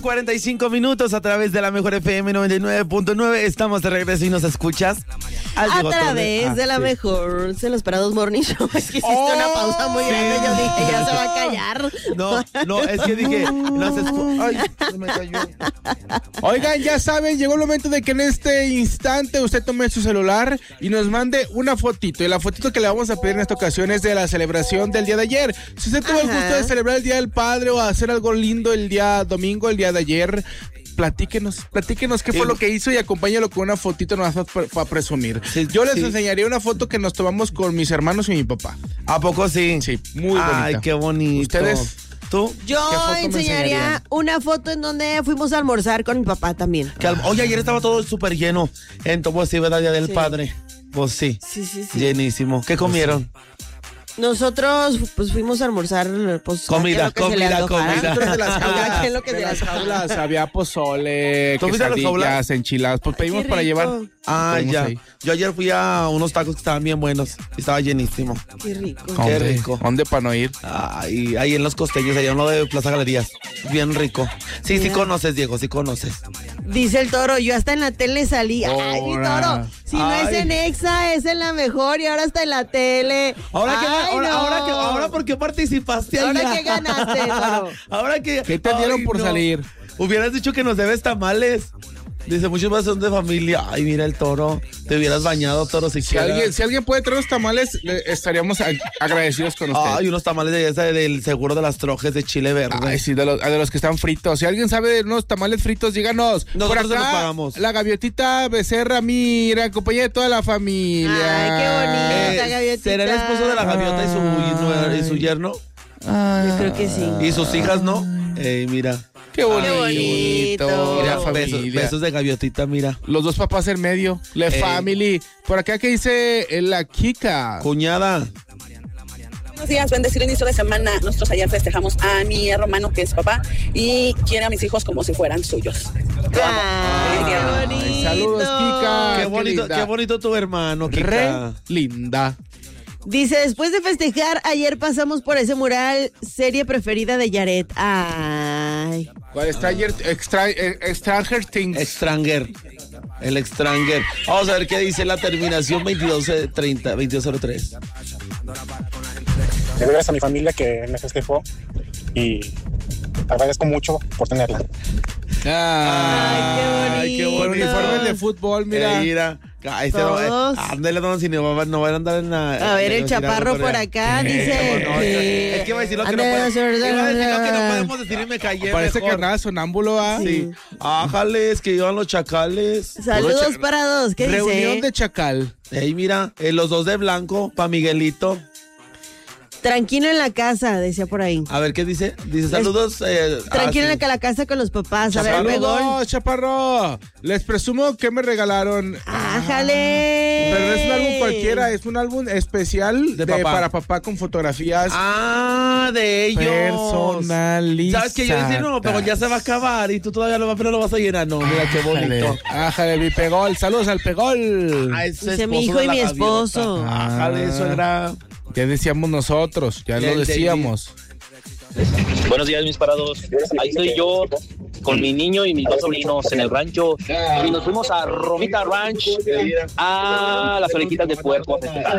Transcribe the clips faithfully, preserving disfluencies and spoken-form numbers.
cuarenta y cinco minutos a través de la mejor F M noventa y nueve punto nueve. Estamos de regreso y nos escuchas. A través ah, de la sí. mejor de los Parados Morning Show. Es que hiciste oh, una pausa muy grande. Sí. Yo dije, ya se va a callar. No, no, es que dije, nos escu- Ay, se me cayó. Oigan, ya saben, llegó el momento de que en este instante usted tome su celular y nos mande una fotito. Y la fotito que le vamos a pedir en esta ocasión es de la celebración del día de ayer. Si usted tuvo Ajá. el gusto de celebrar el Día del Padre o hacer algo lindo el día domingo, el día de ayer, platíquenos, platíquenos qué fue lo que hizo y acompáñalo con una fotito nomás para pa presumir. Sí, Yo les sí. enseñaría una foto que nos tomamos con mis hermanos y mi papá. ¿A poco sí? Sí, muy bonita. Ay, qué bonito. ¿Ustedes? ¿Tú? Yo enseñaría una foto en donde fuimos a almorzar con mi papá también. Que, oye, ayer estaba todo súper lleno. Entonces, pues sí, ¿verdad? Día del sí. Padre. Pues sí. Sí, sí, sí. Llenísimo. ¿Qué comieron? Nosotros pues fuimos a almorzar pues, comida, comida, comida. De las jaulas, lo que de las jaulas había pozole, quesadillas, enchiladas, pues pedimos para llevar. Ah, ya. Ahí. Yo ayer fui a unos tacos que estaban bien buenos y estaba llenísimo. Qué rico. Qué rico. ¿Dónde para no ir? Ay, ahí en Los Costeños, allá uno de Plaza Galerías. Bien rico. Sí, Mira. sí conoces, Diego, sí conoces. Dice el Toro, yo hasta en la tele salí. Ahora. Ay, mi Toro, si Ay. no es en Exa, es en la mejor y ahora está en la tele. Ahora que Ay, ahora, no. ahora que ahora por qué participaste allá. Ahora que ganaste, Toro. Ahora que ¿Qué te dieron por no. salir? Hubieras dicho que nos debes tamales. Dice, muchos más son de familia. Ay, mira el Toro. Te hubieras bañado, Toro, si, si alguien Si alguien puede traer los tamales, estaríamos agradecidos con usted. Ay, unos tamales de esa, del seguro de las trojes de chile verde. Ay, sí, de los, de los que están fritos. Si alguien sabe de unos tamales fritos, díganos. Nosotros Por acá, los pagamos. La gaviotita Becerra, mira, en compañía de toda la familia. Ay, qué bonita, eh, gaviotita. ¿Será el esposo de la gaviota y su, y su yerno? Ah, Yo creo que sí. ¿Y sus hijas, no? Eh, mira. Qué bonito. Qué bonito. Mira, besos, besos de gaviotita, mira. Los dos papás en medio. La eh. family. Por acá, ¿qué dice la Kika? Cuñada. Buenos días, bendecido inicio de semana. Nosotros ayer festejamos a mi hermano, que es papá, y quiere a mis hijos como si fueran suyos. Ay, qué bonito. Ay, saludos, Kika. Qué bonito, qué, qué bonito tu hermano, Kika. Re linda. Dice, después de festejar, ayer pasamos por ese mural, serie preferida de Yaret. Ay. ¿Cuál está ayer? Extra, eh, Stranger Things. Stranger. El Stranger. Vamos a ver qué dice la terminación veintidós treinta, veintidós cero tres. Gracias a mi familia que me festejó y agradezco mucho por tenerla. Ay, qué bonito. Ay, qué bonito. Uniformes de fútbol, mira. Eh, mira. Ay, no, ándale, no, si no, no van a andar en la... A ver, el chaparro por acá dice... No, que, es que va a decir lo que no podemos, iba a decir lo que no podemos decir y me callé. Parece mejor. que nada sonámbulo, ¿ah? Sí. Ájales, que iban los chacales. Saludos cha- para dos, ¿qué Reunión dice? Reunión de chacal. Ey, mira, eh, los dos de blanco, pa' Miguelito. Tranquilo en la casa, decía por ahí. A ver, ¿qué dice? Dice, saludos. Eh, Tranquilo ah, en sí. la casa con los papás. A ver, saludos, chaparro. Les presumo que me regalaron. ¡Ájale! Pero no es un álbum cualquiera, es un álbum especial de, de papá. para papá con fotografías. Ah, de ellos. Personalizadas. ¿Sabes qué? Yo decía, no, pero ya se va a acabar y tú todavía lo, pero lo vas a llenar. No, mira qué bonito. Ájale, mi pegol. Saludos al pegol. Ah, dice mi hijo y mi esposo. Ájale, eso era... Ya decíamos nosotros, ya lo decíamos. Buenos días, mis parados. Ahí estoy yo con mi niño y mis dos sobrinos en el rancho. Y nos fuimos a Romita Ranch, a las orejitas de puerco.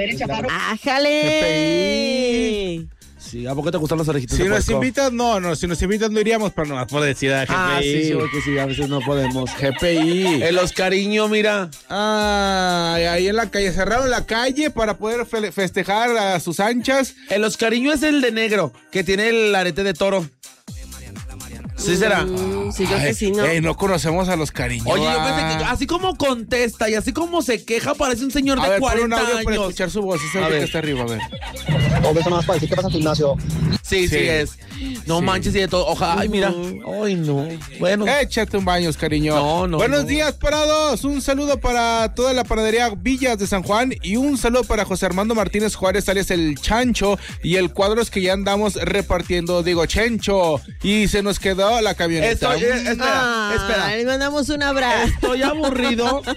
¡Ájale! Sí, ¿a poco te gustan las orejitas si de puerco? Si nos invitan, no, no, si nos invitan no iríamos, pero no por decir a G P I. Ah, sí, sí, porque sí, a veces no podemos. G P I. El Oscariño, mira. Ah, ahí en la calle, cerraron la calle para poder fe- festejar a sus anchas. El Oscariño es el de negro, que tiene el arete de toro. ¿Sí será? Mm, sí, yo que sí, ¿no? Ey, no conocemos a los cariños. Oye, yo pensé que así como contesta y así como se queja, parece un señor a de ver, cuarenta un audio años. para escuchar su voz, es el que está arriba, a ver. O beso más para decir que pasa al gimnasio. Sí, sí, sí es. No sí. manches y de todo. Ojalá, ay, mira. Ay, no. Bueno. Échate un baño, cariño. No, no. Buenos no. días, parados. Un saludo para toda la panadería Villas de San Juan y un saludo para José Armando Martínez Juárez, alias el Chancho, y el Cuadros que ya andamos repartiendo, digo, Chencho. Y se nos quedó la camioneta. Estoy, eh, espera, ah, espera. Le mandamos un abrazo. Estoy aburrido.